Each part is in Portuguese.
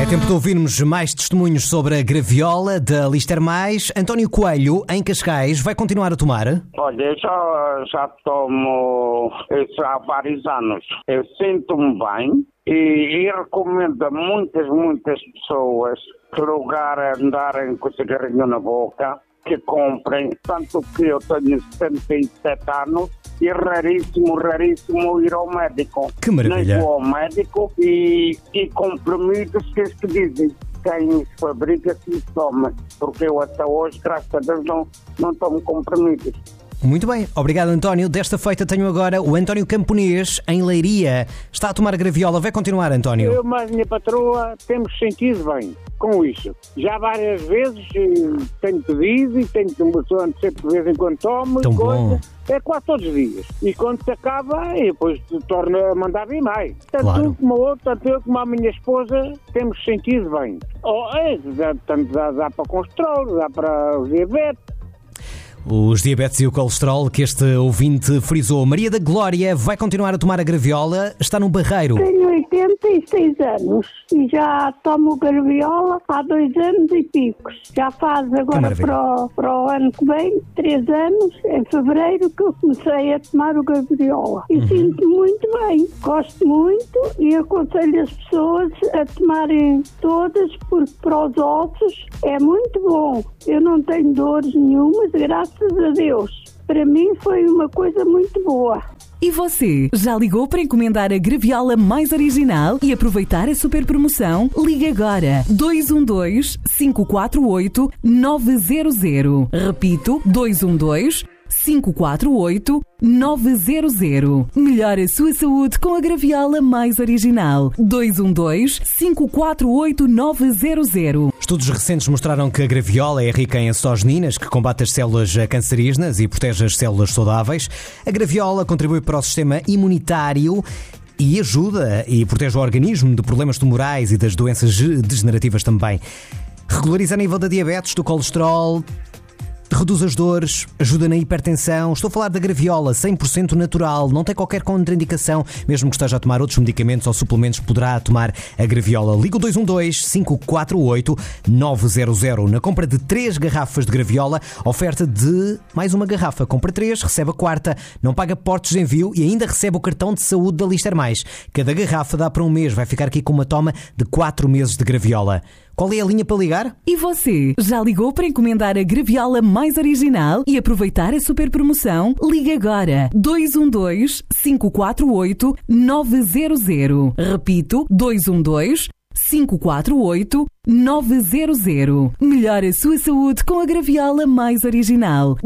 É tempo de ouvirmos mais testemunhos sobre a graviola da Lister Mais. António Coelho, em Cascais, vai continuar a tomar? Olha, eu já tomo isso há vários anos. Eu sinto-me bem e recomendo a muitas pessoas que, no lugar de andarem com o cigarrinho na boca, que comprem, tanto que eu tenho 77 anos e é raríssimo ir ao médico. Que maravilha! Nem vou ao médico e comprimidos que dizem quem fabrica se toma, porque eu até hoje, graças a Deus, não tomo comprimidos. Muito bem, obrigado António. Desta feita tenho agora o António Camponês, em Leiria. Está a tomar a graviola, vai continuar, António? Eu, mas a minha patroa, temos sentido bem com isso. Já várias vezes tenho pedido e tenho sempre de vez em quando tomo. Tão bom. É quase todos os dias. E quando se acaba, e depois torna a mandar vir mais. Tanto Claro. um como o outro, tanto eu como a minha esposa, temos sentido bem. Dá para o colesterol, dá para o diabetes. Os diabetes e o colesterol que este ouvinte frisou. Maria da Glória vai continuar a tomar a graviola, está no Barreiro. Tenho 86 anos e já tomo graviola há 2 anos e picos. Já faz agora para o ano que vem, 3 anos, em fevereiro, que eu comecei a tomar o graviola. E sinto-me muito bem, gosto muito e aconselho as pessoas a tomarem todas, porque para os ossos é muito bom. Eu não tenho dores nenhumas, graças a Deus. Para mim foi uma coisa muito boa. E você, já ligou para encomendar a graviola mais original e aproveitar a super promoção? Ligue agora, 212-548-900. Repito, 212-548-900. Melhore a sua saúde com a graviola mais original. 212-548-900. Estudos recentes mostraram que a graviola é rica em açosninas, que combate as células cancerígenas e protege as células saudáveis. A graviola contribui para o sistema imunitário e ajuda e protege o organismo de problemas tumorais e das doenças degenerativas também. Regulariza a nível da diabetes, do colesterol, reduz as dores, ajuda na hipertensão. Estou a falar da graviola, 100% natural, não tem qualquer contraindicação. Mesmo que esteja a tomar outros medicamentos ou suplementos, poderá tomar a graviola. Liga o 212-548-900. Na compra de 3 garrafas de graviola, oferta de mais uma garrafa. Compra 3, recebe a quarta, não paga portos de envio e ainda recebe o cartão de saúde da Lister Mais. Cada garrafa dá para um mês, vai ficar aqui com uma toma de 4 meses de graviola. Qual é a linha para ligar? E você, já ligou para encomendar a graviola mais original e aproveitar a super promoção? Ligue agora, 212-548-900. Repito, 212-548-900. Melhore a sua saúde com a graviola mais original.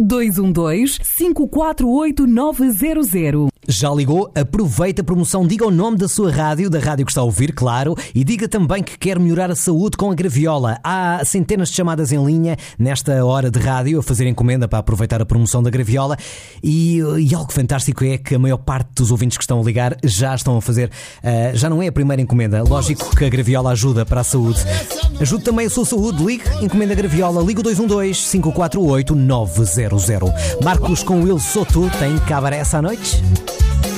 212-548-900. Já ligou? Aproveita a promoção, diga o nome da sua rádio, da rádio que está a ouvir, claro, e diga também que quer melhorar a saúde com a graviola. Há centenas de chamadas em linha nesta hora de rádio a fazer encomenda para aproveitar a promoção da graviola e algo fantástico é que a maior parte dos ouvintes que estão a ligar já estão a fazer, já não é a primeira encomenda. Lógico que a graviola ajuda para a saúde. Ajude também a sua saúde, ligue, encomenda a graviola, liga o 212-548-900. Marcos com Will Soto tem cabaré essa noite?